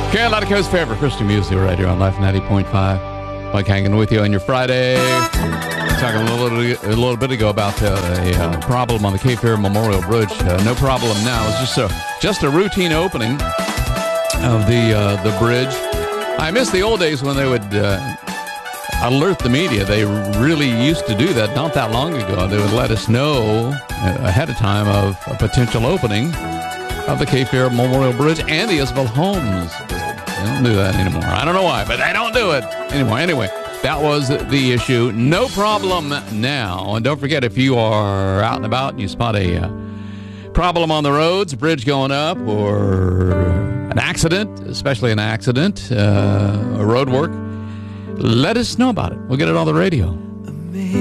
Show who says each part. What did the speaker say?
Speaker 1: Carolina Coast favorite Christian music right here on Life 90.5. Mike hanging with you on your Friday. Talking a little bit ago about a problem on the Cape Fear Memorial Bridge. No problem now. It's just a routine opening of the bridge. I miss the old days when they would alert the media. They really used to do that not that long ago. They would let us know ahead of time of a potential opening of the Cape Fear Memorial Bridge and the Isabel Homes. They don't do that anymore. I don't know why, but they don't do it anymore. Anyway, that was the issue. No problem now. And don't forget, if you are out and about and you spot a problem on the roads, a bridge going up, or an accident, especially an accident, or road work, let us know about it. We'll get it on the radio.